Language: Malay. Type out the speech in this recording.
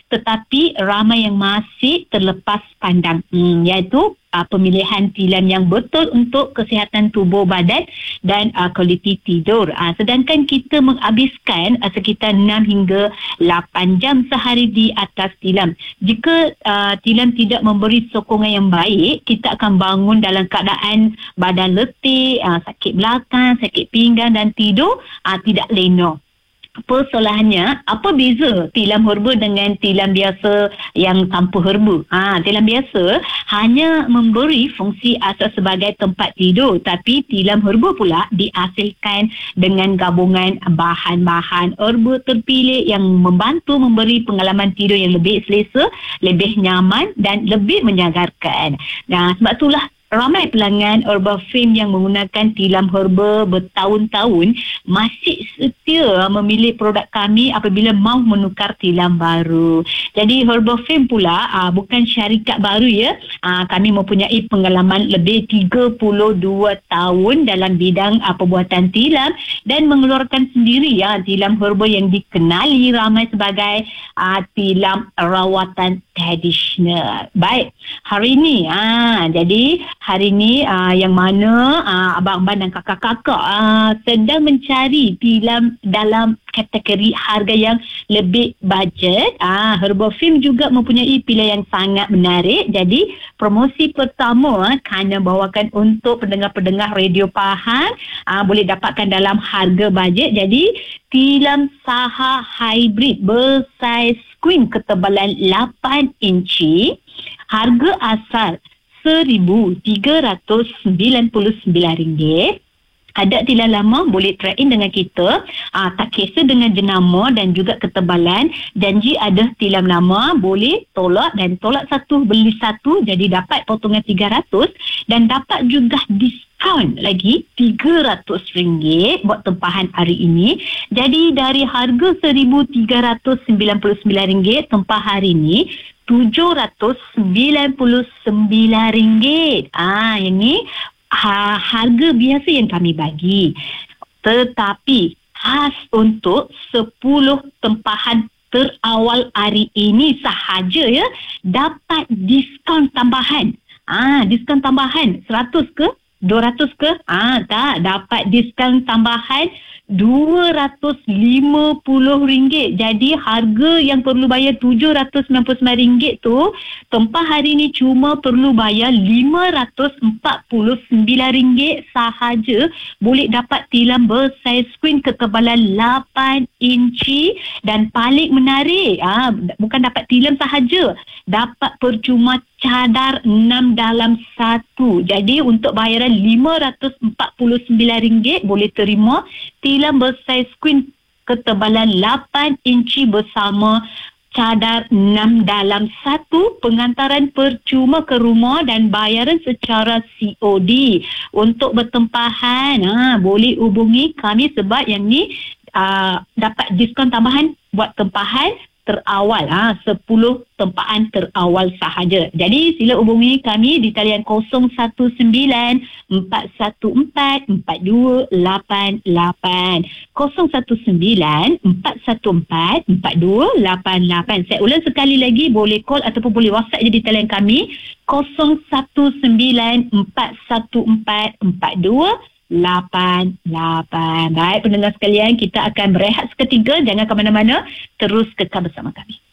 tetapi ramai yang masih terlepas pandang, iaitu pemilihan tilam yang betul untuk kesihatan tubuh badan dan kualiti tidur. Sedangkan kita menghabiskan sekitar 6 hingga 8 jam sehari di atas tilam. Jika tilam tidak memberi sokongan yang baik, kita akan bangun dalam keadaan badan letih, sakit belakang, sakit pinggang dan tidur tidak lena. Persoalannya, apa beza tilam herba dengan tilam biasa yang tanpa herba? Tilam biasa hanya memberi fungsi asas sebagai tempat tidur, tapi tilam herba pula dihasilkan dengan gabungan bahan-bahan herba terpilih yang membantu memberi pengalaman tidur yang lebih selesa, lebih nyaman dan lebih menyegarkan. Sebab itulah ramai pelanggan Herbafame yang menggunakan tilam herba bertahun-tahun masih setia memilih produk kami apabila mahu menukar tilam baru. Jadi Herbafame pula bukan syarikat baru ya. Kami mempunyai pengalaman lebih 32 tahun dalam bidang pembuatan tilam dan mengeluarkan sendiri tilam herba yang dikenali ramai sebagai tilam rawatan tradisional. Baik, hari ini jadi hari ini yang mana abang-abang dan kakak-kakak sedang mencari tilam dalam kategori harga yang lebih bajet. Herbafame juga mempunyai pilihan yang sangat menarik. Jadi promosi pertama kerana bawakan untuk pendengar-pendengar Radio Pahang boleh dapatkan dalam harga bajet. Jadi tilam Saha Hybrid bersaiz queen ketebalan 8 inci, harga asal RM1,399. Ada tilam lama boleh trade in dengan kita, tak kisah dengan jenama dan juga ketebalan. Janji ada tilam lama boleh tolak, dan tolak satu beli satu, jadi dapat potongan 300 dan dapat juga diskaun lagi RM300 buat tempahan hari ini. Jadi dari harga RM1,399 tempah hari ini RM799. Yang ni harga biasa yang kami bagi, tetapi khas untuk 10 tempahan terawal hari ini sahaja ya, dapat diskaun tambahan. Diskaun tambahan 100 ke 200 ke? Tak, dapat diskaun tambahan RM250. Jadi harga yang perlu bayar RM799 tu, tempah hari ni cuma perlu bayar RM549 sahaja. Boleh dapat tilam bersaiz queen ketebalan 8 inci. Dan paling menarik, bukan dapat tilam sahaja, dapat percuma cadar 6 dalam 1. Jadi untuk bayaran RM549 boleh terima tilam bersaiz queen ketebalan 8 inci bersama cadar 6 dalam 1, pengantaran percuma ke rumah dan bayaran secara COD. Untuk bertempahan boleh hubungi kami sebab yang ni dapat diskaun tambahan buat tempahan terawal, 10 tempahan terawal sahaja. Jadi sila hubungi kami di talian 019-414-4288, 019-414-4288. Saya ulang sekali lagi, boleh call ataupun boleh WhatsApp je di talian kami 019-414-4288. Baik pendengar sekalian, kita akan berehat seketika. Jangan ke mana-mana, terus kekal bersama kami.